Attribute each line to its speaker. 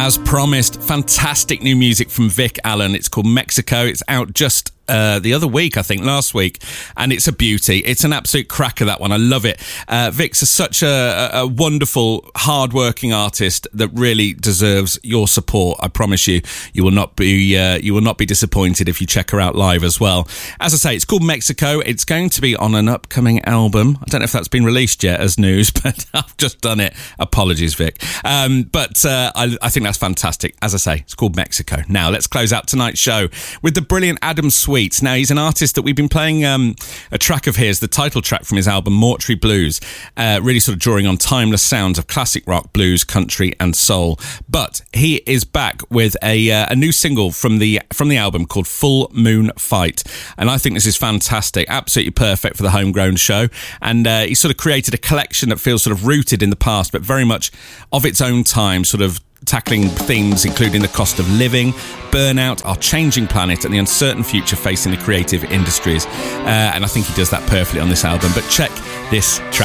Speaker 1: As promised, fantastic new music from Vic Allen. It's called Mexico. It's out just the other week, I think, last week, and it's a beauty. It's an absolute cracker, that one. I love it. Vic's such a wonderful, hard-working artist that really deserves your support. I promise you, you will not be disappointed if you check her out live as well. As I say, it's called Mexico. It's going to be on an upcoming album. I don't know if that's been released yet as news, but I've just done it. Apologies, Vic. But I think that's fantastic. As I say, it's called Mexico. Now, let's close out tonight's show with the brilliant Adam Sweet. Now, he's an artist that we've been playing a track of his, the title track from his album Mortuary Blues, really sort of drawing on timeless sounds of classic rock, blues, country and soul. But he is back with a new single from the album called Full Moon Fight, and I think this is fantastic, absolutely perfect for the Homegrown show. And he sort of created a collection that feels sort of rooted in the past, but very much of its own time, sort of tackling themes including the cost of living, burnout, our changing planet and the uncertain future facing the creative industries. And I think he does that perfectly on this album. But check this track